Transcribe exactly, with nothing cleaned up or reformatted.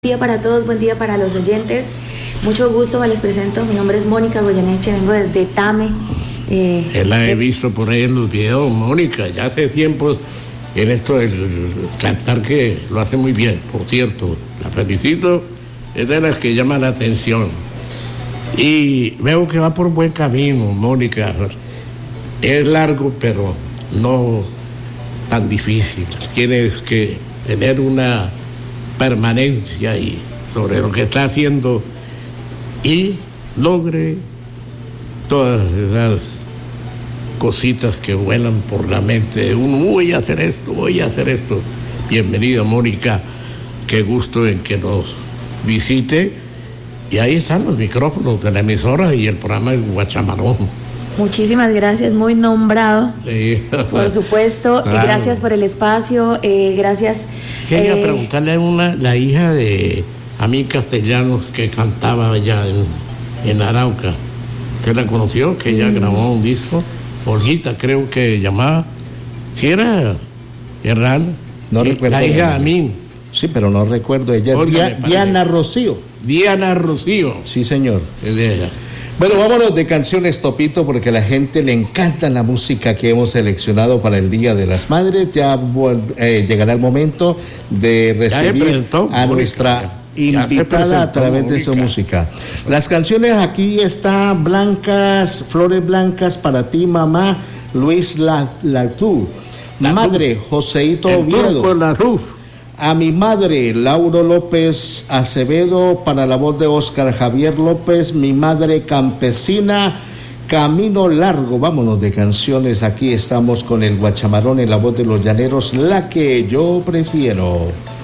Buen día para todos, buen día para los oyentes. Mucho gusto, me les presento. Mi nombre es Mónica Goyeneche, vengo desde Tame. Eh, la he visto por ahí en los videos, Mónica, ya hace tiempo en esto del cantar que lo hace muy bien. Por cierto, la felicito, es de las que llama la atención. Y veo que va por buen camino, Mónica. Es largo, pero no tan difícil. Tienes que tener una permanencia y sobre lo que está haciendo y logre todas esas cositas que vuelan por la mente de uno. Voy a hacer esto, voy a hacer esto. Bienvenida, Mónica, qué gusto en que nos visite. Y ahí están los micrófonos de la emisora y el programa del Guachamarón. Muchísimas gracias, muy nombrado. Sí. Por supuesto, claro. Gracias por el espacio, eh, gracias. Quería eh, preguntarle a una, la hija de Amín Castellanos que cantaba allá en, en Arauca. ¿Usted la conoció? Que ella mm. grabó un disco. Olguita, creo que llamaba. ¿Sí era Hernán? No recuerdo. La hija de Amín. Sí, pero no recuerdo. Ella es Dia, Diana Rocío. Diana Rocío. Sí, señor. Es de ella. Bueno, vámonos de canciones, Topito, porque a la gente le encanta la música que hemos seleccionado para el Día de las Madres. Ya eh, llegará el momento de recibir a nuestra invitada a través de su música. Las canciones aquí están blancas, flores blancas para ti, mamá, Luis Latour. Madre, Joseito Oviedo. A mi madre, Lauro López Acevedo, para la voz de Óscar Javier López, mi madre campesina, Camino Largo. Vámonos de canciones, aquí estamos con el Guachamarón en la voz de los llaneros, la que yo prefiero.